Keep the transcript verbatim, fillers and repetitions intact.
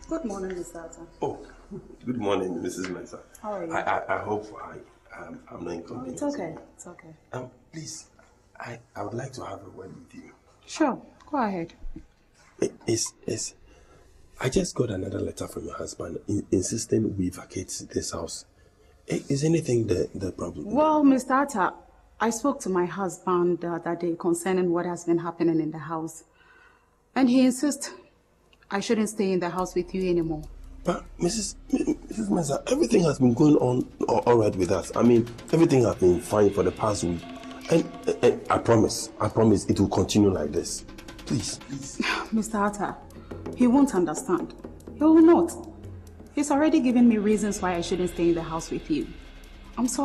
Good morning, Mister Atta. Oh, good morning, Missus Mensah. How are you? I, I, I hope I, um, I'm not inconveniencing. Oh, it's okay. It's okay. Um, please, I, I would like to have a word with you. Sure. Go ahead. It, it's, it's, I just got another letter from your husband in, insisting we vacate this house. Is anything the, the problem? Well, Mister Atta, I spoke to my husband the other day concerning what has been happening in the house. And he insists I shouldn't stay in the house with you anymore. But Missus Missus Mensah, everything has been going on all right with us. I mean, everything has been fine for the past week. And, and I promise, I promise it will continue like this. Please, please. Mister Atta, he won't understand. He will not. He's already given me reasons why I shouldn't stay in the house with you. I'm sorry.